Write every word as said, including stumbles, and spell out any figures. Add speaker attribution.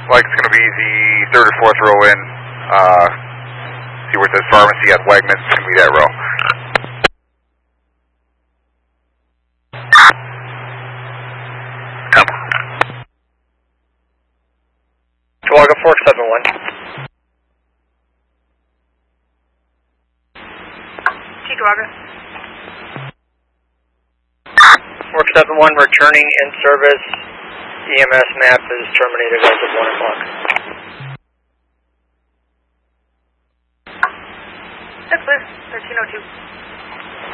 Speaker 1: like it's going to be the third or fourth row in. Uh, see where it says pharmacy at Wegmans. It's going to be that row.
Speaker 2: Chihuahua four seven one.
Speaker 3: Chihuahua.
Speaker 2: four seven one returning in service. E M S map is terminated as of one o'clock.
Speaker 3: That's clear. thirteen oh two.